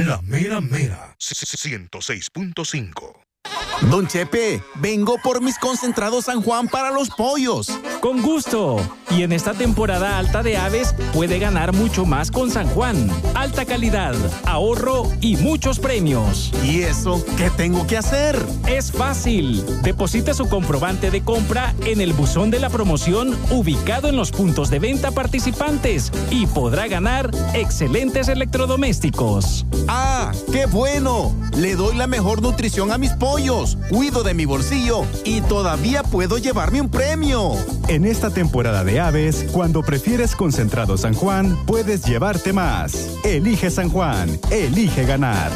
La mera mera. 106.5. Don Chepe, vengo por mis concentrados San Juan para los pollos. Con gusto. Y en esta temporada alta de aves puede ganar mucho más con San Juan. Alta calidad, ahorro y muchos premios. ¿Y eso qué tengo que hacer? Es fácil. Deposita su comprobante de compra en el buzón de la promoción ubicado en los puntos de venta participantes y podrá ganar excelentes electrodomésticos. ¡Ah, qué bueno! Le doy la mejor nutrición a mis pollos, cuido de mi bolsillo y todavía puedo llevarme un premio. En esta temporada de aves, cuando prefieres concentrado San Juan, puedes llevarte más. Elige San Juan, elige ganar.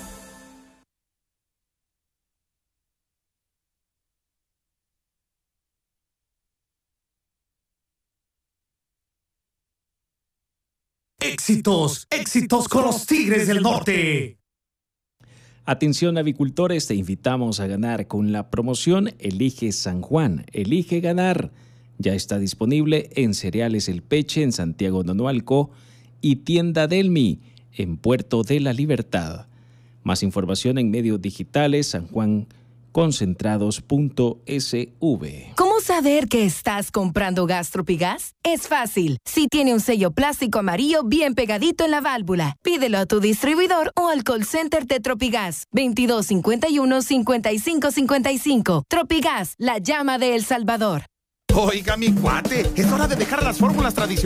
Éxitos, éxitos con los Tigres del Norte. Atención avicultores, te invitamos a ganar con la promoción Elige San Juan, elige ganar. Ya está disponible en Cereales El Peche en Santiago Nonualco y Tienda Delmi en Puerto de la Libertad. Más información en medios digitales sanjuanconcentrados.sv. ¿Cómo saber que estás comprando gas Tropigas? Es fácil. Si tiene un sello plástico amarillo bien pegadito en la válvula, pídelo a tu distribuidor o al call center de Tropigas. 2251-5555. Tropigas, la llama de El Salvador. Oiga, mi cuate, es hora de dejar las fórmulas tradicionales